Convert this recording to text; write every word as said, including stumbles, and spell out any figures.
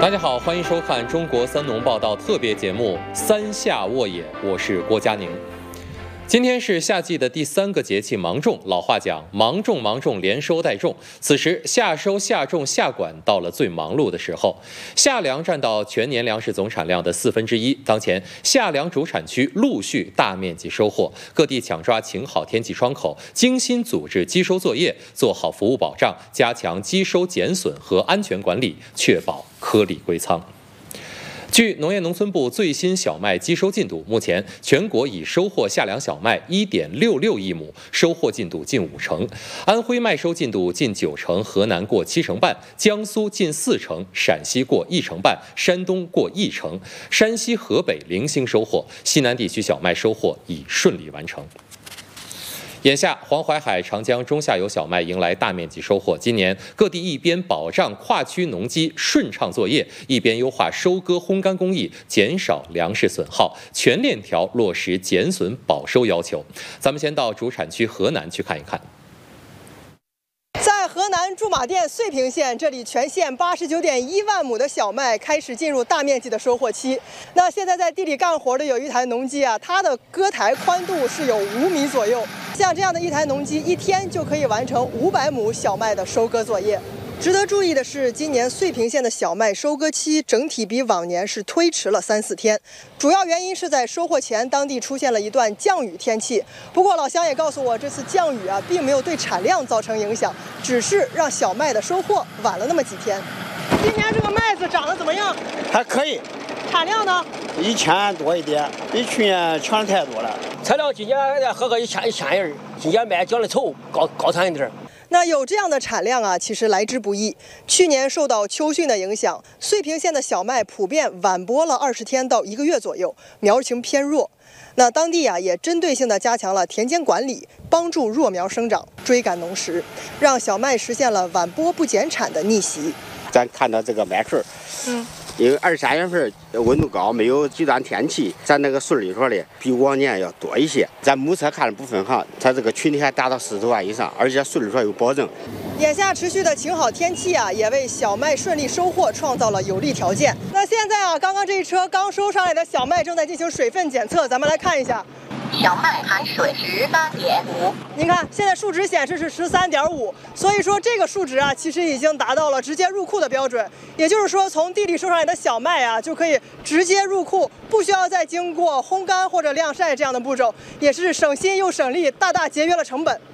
大家好，欢迎收看中国三农报道特别节目《三夏沃野》，我是郭佳宁。今天是夏季的第三个节气芒种，老话讲芒种芒种连收带种，此时夏收夏种夏管到了最忙碌的时候。夏粮占到全年粮食总产量的四分之一，当前夏粮主产区陆续大面积收获，各地抢抓晴好天气窗口，精心组织机收作业，做好服务保障，加强机收减损和安全管理，确保颗粒归仓。据农业农村部最新小麦机收进度，目前全国已收获夏粮小麦 一点六六亿亩，收获进度近五成。安徽麦收进度近九成，河南过七成半，江苏近四成，陕西过一成半，山东过一成，山西、河北零星收获，西南地区小麦收获已顺利完成。眼下，黄淮海、长江中下游小麦迎来大面积收获。今年各地一边保障跨区农机顺畅作业，一边优化收割烘干工艺，减少粮食损耗，全链条落实减损保收要求。咱们先到主产区河南去看一看。 在河南驻马店遂平县，这里全县八十九点一万亩的小麦开始进入大面积的收获期。那现在在地里干活的有一台农机啊，它的割台宽度是有五米左右。像这样的一台农机，一天就可以完成五百亩小麦的收割作业。值得注意的是，今年遂平县的小麦收割期整体比往年是推迟了三四天，主要原因是在收获前，当地出现了一段降雨天气。不过老乡也告诉我，这次降雨啊，并没有对产量造成影响，只是让小麦的收获晚了那么几天。今年这个麦子长得怎么样？ 还可以。 产量呢？ 一千多一点，比去年强太多了。 产量今年再合个一千一千人，今年麦讲的稠，高高产一点。 那有这样的产量啊，其实来之不易。去年受到秋汛的影响，遂平县的小麦普遍晚播了二十天到一个月左右，苗情偏弱。那当地啊也针对性的加强了田间管理，帮助弱苗生长，追赶农时，让小麦实现了晚播不减产的逆袭。 咱看到这个麦穗，嗯。因为二三月份温度高，没有极端天气，咱那个穗里头的比往年要多一些。咱目测看了部分行，它这个群体还达到四十万以上，而且穗里头有保证。 眼下持续的晴好天气啊，也为小麦顺利收获创造了有利条件。那现在啊，刚刚这一车刚收上来的小麦正在进行水分检测，咱们来看一下。 小麦含水十八点五， 您看，现在数值显示是十三点五，所以说这个数值啊，其实已经达到了直接入库的标准。也就是说，从地里收上来的小麦啊，就可以直接入库，不需要再经过烘干或者晾晒这样的步骤，也是省心又省力，大大节约了成本。